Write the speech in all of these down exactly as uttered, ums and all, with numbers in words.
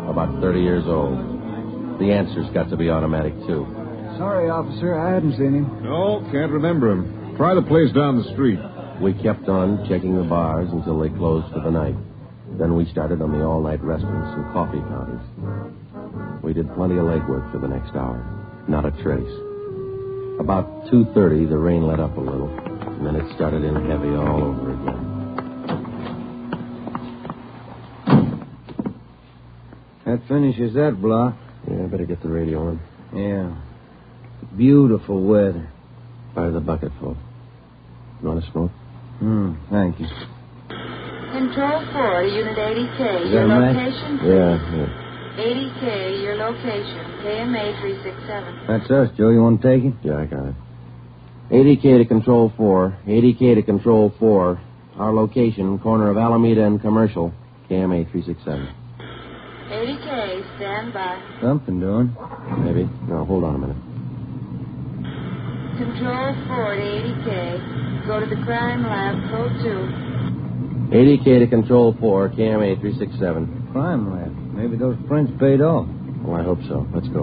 about thirty years old. The answer's got to be automatic, too. Sorry, officer, I hadn't seen him. No, can't remember him. Try the place down the street. We kept on checking the bars until they closed for the night. Then we started on the all-night restaurants and coffee counters. We did plenty of legwork for the next hour. Not a trace. About two thirty, the rain let up a little, and then it started in heavy all over again. That finishes that block. Yeah, I better get the radio on. Yeah. Beautiful weather. Fire the bucket full. You want to smoke? Hmm, thank you. Control four, Unit eighty K. Is Your that right? location? Yeah, yeah. eighty K, your location. K M A three six seven. That's us, Joe. You want to take it? Yeah, I got it. eighty K to Control four. eighty K to Control four. Our location, corner of Alameda and Commercial. K M A three six seven. eighty K, stand by. Something doing. Maybe. No, hold on a minute. Control four to eighty K. Go to the crime lab, code two. eighty K to Control four, K M A three six seven. Crime lab. Maybe those prints paid off. Well, I hope so. Let's go.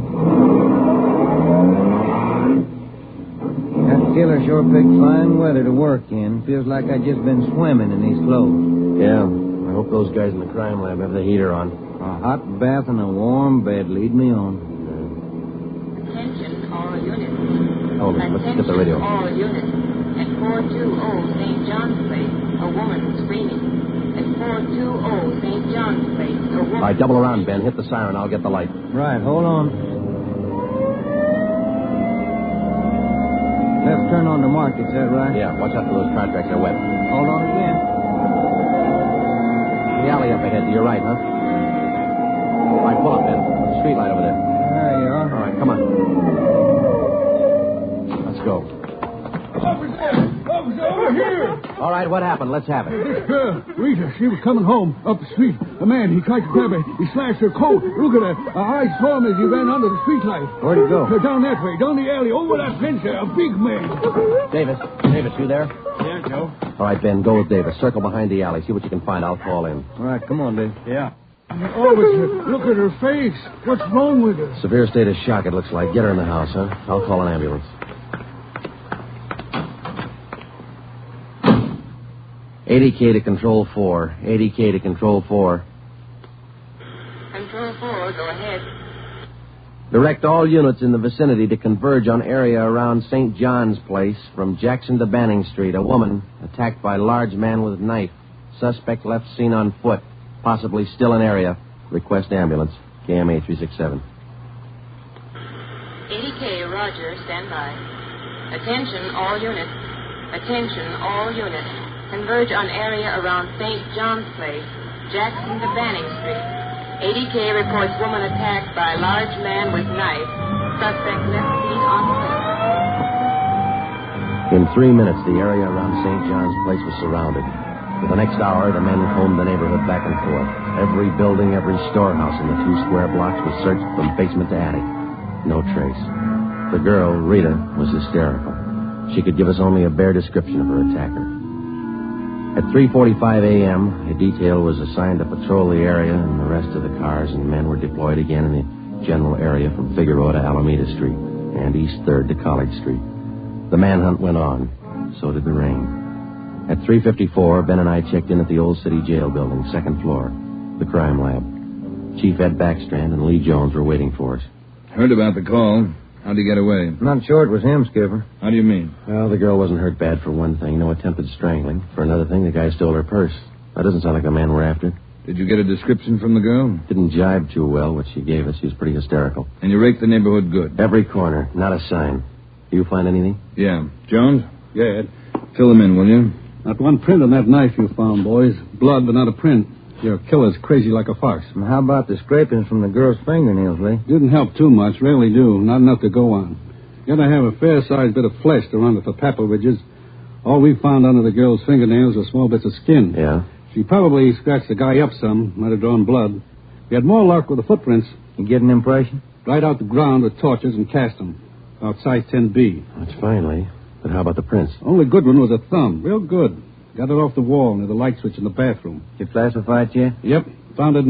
That killer sure picked fine weather to work in. Feels like I just been swimming in these clothes. Yeah. I hope those guys in the crime lab have the heater on. A hot bath and a warm bed lead me on. Attention, all units. Hold it. Let's get the radio. Attention, all units. At four two zero Saint John's Place, a woman screaming. At four two zero Saint John's Place, a woman... All right, double around, Ben. Hit the siren. I'll get the light. Right, hold on. Left turn on the market, is that right? Yeah, watch out for those car tracks. They're wet. Hold on again. The alley up ahead to your right, huh? All right, pull up, Ben. The street light over there. There you are. All right, come on. Let's go. Officer! Officer, over here! All right, what happened? Let's have it. This girl, Rita, she was coming home up the street. A man, he tried to grab her. He slashed her coat. Look at her. Her eyes saw him as he ran under the street light. Where'd he go? Uh, down that way, down the alley, over that fence there. A big man. Davis. Davis, you there? Yeah, Joe. All right, Ben, go with Davis. Circle behind the alley. See what you can find. I'll call in. All right, come on, Dave. Yeah. Officer, look at her face. What's wrong with her? Severe state of shock, it looks like. Get her in the house, huh? I'll call an ambulance. eighty K to Control four. eighty K to Control four. Control four, go ahead. Direct all units in the vicinity to converge on area around Saint John's Place from Jackson to Banning Street. A woman attacked by large man with knife. Suspect left seen on foot. Possibly still in area. Request ambulance. K M A three six seven. eighty K, Roger, stand by. Attention, all units. Attention, all units. Converge on area around Saint John's Place, Jackson to Banning Street. eighty K reports woman attacked by large man with knife. Suspect left seen on foot. In three minutes, the area around Saint John's Place was surrounded. For the next hour, the men combed the neighborhood back and forth. Every building, every storehouse in the two square blocks was searched from basement to attic. No trace. The girl, Rita, was hysterical. She could give us only a bare description of her attacker. At three forty-five a.m., a detail was assigned to patrol the area and the rest of the cars, and men were deployed again in the general area from Figueroa to Alameda Street and East third to College Street. The manhunt went on. So did the rain. At three fifty-four, Ben and I checked in at the Old City Jail building, second floor, the crime lab. Chief Ed Backstrand and Lee Jones were waiting for us. Heard about the call. How'd he get away? Not sure it was him, Skipper. How do you mean? Well, the girl wasn't hurt bad for one thing. No attempted strangling. For another thing, the guy stole her purse. That doesn't sound like the man we're after. Did you get a description from the girl? Didn't jibe too well, what she gave us. She was pretty hysterical. And you raked the neighborhood good? Every corner. Not a sign. You find anything? Yeah. Jones? Yeah, Ed. Fill them in, will you? Not one print on that knife you found, boys. Blood, but not a print. Your killer's crazy like a fox. And how about the scrapings from the girl's fingernails, Lee? Didn't help too much. Rarely do. Not enough to go on. Gotta have a fair-sized bit of flesh to run it for papal ridges. All we found under the girl's fingernails were small bits of skin. Yeah? She probably scratched the guy up some. Might have drawn blood. We had more luck with the footprints. You get an impression? Dried out the ground with torches and cast them. About size ten B. That's fine, Lee. But how about the prints? Only good one was a thumb. Real good. Got it off the wall near the light switch in the bathroom. You classified yet? Yep. Found it in